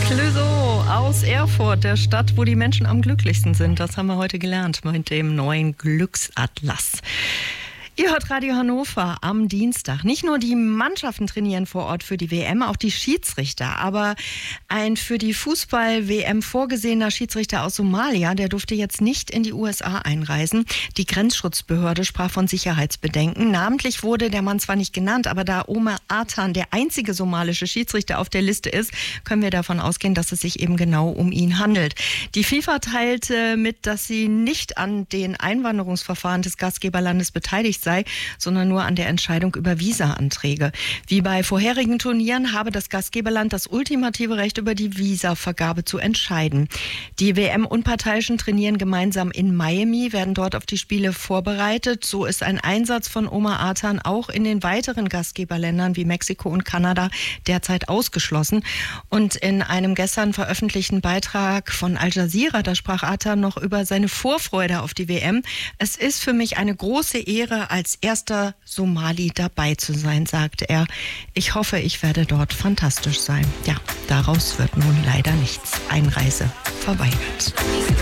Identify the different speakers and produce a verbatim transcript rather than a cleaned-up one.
Speaker 1: Clouseau aus Erfurt, der Stadt, wo die Menschen am glücklichsten sind. Das haben wir heute gelernt mit dem neuen Glücksatlas. Ihr hört Radio Hannover am Dienstag. Nicht nur die Mannschaften trainieren vor Ort für die W M, auch die Schiedsrichter. Aber ein für die Fußball-W M vorgesehener Schiedsrichter aus Somalia, der durfte jetzt nicht in die U S A einreisen. Die Grenzschutzbehörde sprach von Sicherheitsbedenken. Namentlich wurde der Mann zwar nicht genannt, aber da Omar Artan der einzige somalische Schiedsrichter auf der Liste ist, können wir davon ausgehen, dass es sich eben genau um ihn handelt. Die FIFA teilte mit, dass sie nicht an den Einwanderungsverfahren des Gastgeberlandes beteiligt sei, sondern nur an der Entscheidung über Visa-Anträge. Wie bei vorherigen Turnieren habe das Gastgeberland das ultimative Recht, über die Visavergabe zu entscheiden. Die W M-Unparteiischen trainieren gemeinsam in Miami, werden dort auf die Spiele vorbereitet. So ist ein Einsatz von Omar Artan auch in den weiteren Gastgeberländern wie Mexiko und Kanada derzeit ausgeschlossen. Und in einem gestern veröffentlichten Beitrag von Al Jazeera, da sprach Artan noch über seine Vorfreude auf die W M. Es ist für mich eine große Ehre, als erster Somali dabei zu sein, sagte er. Ich hoffe, ich werde dort fantastisch sein. Ja, daraus wird nun leider nichts. Einreise verweigert.